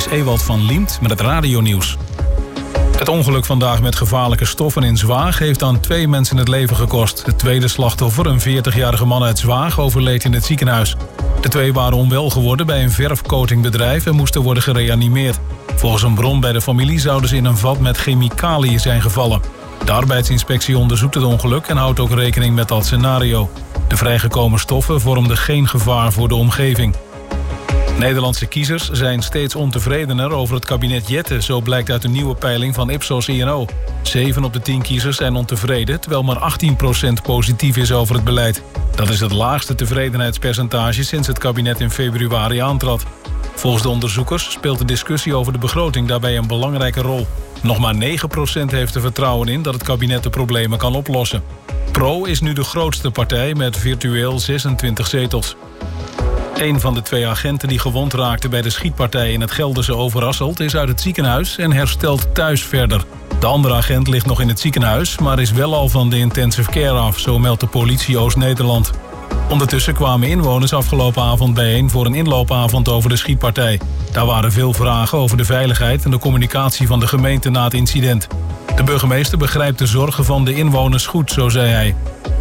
is Ewald van Liemt met het radionieuws. Het ongeluk vandaag met gevaarlijke stoffen in Zwaag heeft aan 2 mensen het leven gekost. Het tweede slachtoffer, een 40-jarige man uit Zwaag, overleed in het ziekenhuis. De 2 waren onwel geworden bij een verfcoatingbedrijf en moesten worden gereanimeerd. Volgens een bron bij de familie zouden ze in een vat met chemicaliën zijn gevallen. De arbeidsinspectie onderzoekt het ongeluk en houdt ook rekening met dat scenario. De vrijgekomen stoffen vormden geen gevaar voor de omgeving. Nederlandse kiezers zijn steeds ontevredener over het kabinet Jette. Zo blijkt uit een nieuwe peiling van Ipsos INO. 7 op de 10 kiezers zijn ontevreden, terwijl maar 18% positief is over het beleid. Dat is het laagste tevredenheidspercentage sinds het kabinet in februari aantrad. Volgens de onderzoekers speelt de discussie over de begroting daarbij een belangrijke rol. Nog maar 9% heeft er vertrouwen in dat het kabinet de problemen kan oplossen. Pro is nu de grootste partij met virtueel 26 zetels. Een van de 2 agenten die gewond raakte bij de schietpartij in het Gelderse Overasselt is uit het ziekenhuis en herstelt thuis verder. De andere agent ligt nog in het ziekenhuis, maar is wel al van de intensive care af, zo meldt de politie Oost-Nederland. Ondertussen kwamen inwoners afgelopen avond bijeen voor een inloopavond over de schietpartij. Daar waren veel vragen over de veiligheid en de communicatie van de gemeente na het incident. De burgemeester begrijpt de zorgen van de inwoners goed, zo zei hij.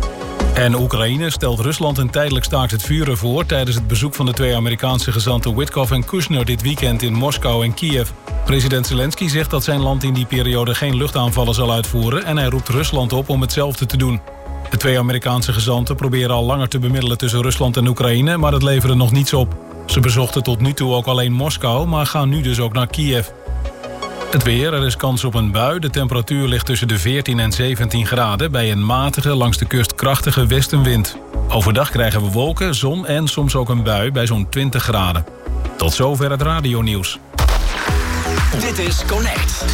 En Oekraïne stelt Rusland een tijdelijk staakt het vuren voor tijdens het bezoek van de 2 Amerikaanse gezanten Witkoff en Kushner dit weekend in Moskou en Kiev. President Zelensky zegt dat zijn land in die periode geen luchtaanvallen zal uitvoeren en hij roept Rusland op om hetzelfde te doen. De 2 Amerikaanse gezanten proberen al langer te bemiddelen tussen Rusland en Oekraïne, maar dat leverde nog niets op. Ze bezochten tot nu toe ook alleen Moskou, maar gaan nu dus ook naar Kiev. Het weer, er is kans op een bui. De temperatuur ligt tussen de 14 en 17 graden... bij een matige, langs de kust krachtige westenwind. Overdag krijgen we wolken, zon en soms ook een bui bij zo'n 20 graden. Tot zover het radionieuws. Dit is Connect.